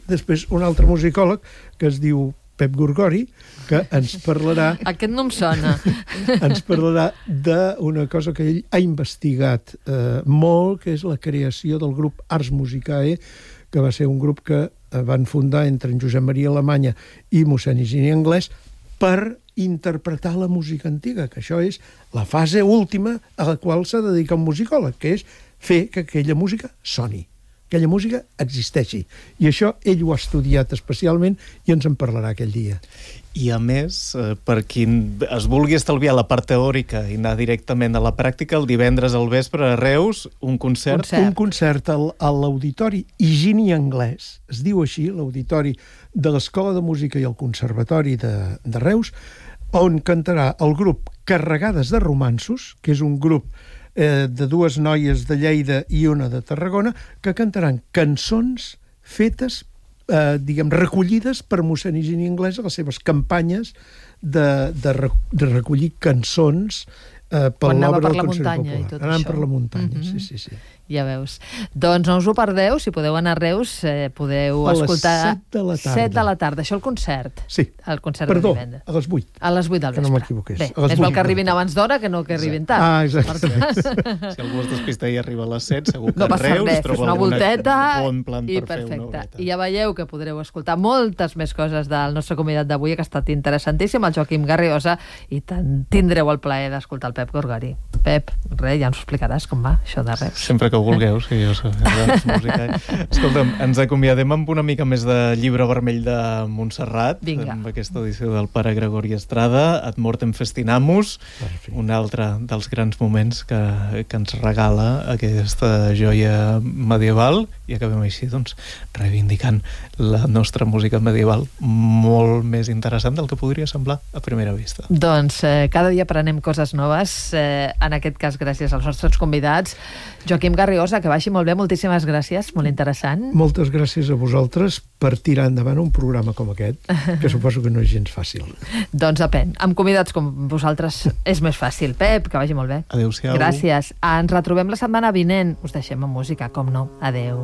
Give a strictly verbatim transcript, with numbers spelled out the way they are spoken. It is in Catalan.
després un altre musicòleg que es diu Pep Gorgori, que ens parlarà... Aquest no em sona. Ens parlarà d'una cosa que ell ha investigat eh, molt, que és la creació del grup Ars Musicae, que va ser un grup que van fundar entre en Josep Maria Alemanya i mossèn Higini Anglès per interpretar la música antiga, que això és la fase última a la qual s'ha de dedicar un musicòleg, que és fer que aquella música soni, aquella música existeixi. I això ell ho ha estudiat especialment i ens en parlarà aquell dia. I a més, per qui es vulgui estalviar la part teòrica i anar directament a la pràctica, el divendres al vespre a Reus, un concert... Concert. Un concert al, a l'Auditori Higini Anglès, es diu així, l'Auditori de l'Escola de Música i el Conservatori de, de Reus, on cantarà el grup Carregades de Romanços, que és un grup eh, de dues noies de Lleida i una de Tarragona, que cantaran cançons fetes, eh, diguem, recollides per mossèn Higini Anglès a les seves campanyes de, de, de recollir cançons eh, per l'obra del Consell Popular. Anant per la muntanya, mm-hmm. sí, sí, sí. Ja veus. Doncs no us ho perdeu, si podeu anar a Reus, eh, podeu a escoltar... A les set de la tarda. set de la tarda, això el concert. Sí. El concert Perdó, de divendres. a les vuit. A les vuit del vespre. Que no m'equivoqués. Bé, més val que arribin abans d'hora que no que arribin tard. Ah, exacte. Si algú es despista i arriba a les set, segur que no passa Reus res, troba una volteta bon plan i per fer perfecte. una horeta. I ja veieu que podreu escoltar moltes més coses del nostre convidat d'avui, que ha estat interessantíssim, el Joaquim Garriosa, i tindreu el plaer d'escoltar el Pep Gorgori. Pep, res, ja ens ho explicaràs com va, això de Reus. Sempre que ho vulgueu, sí, jo sé. Música. Escolta'm, ens acomiadem amb una mica més de Llibre Vermell de Montserrat. Vinga. Amb aquesta edició del pare Gregori Estrada, Ad Mortem Festinamus, Perfecte. un altre dels grans moments que, que ens regala aquesta joia medieval, i acabem així, doncs, reivindicant la nostra música medieval molt més interessant del que podria semblar a primera vista. Doncs eh, cada dia aprenem coses noves, eh, en aquest cas gràcies als nostres convidats. Joaquim Garriosa, que vagi molt bé, moltíssimes gràcies, molt interessant. Moltes gràcies a vosaltres per tirar endavant un programa com aquest, que suposo que no és gens fàcil. Doncs depèn, amb convidats com vosaltres és més fàcil. Pep, que vagi molt bé. Adéu-siau. Gràcies. Ens retrobem la setmana vinent. Us deixem amb música, com no. Adéu.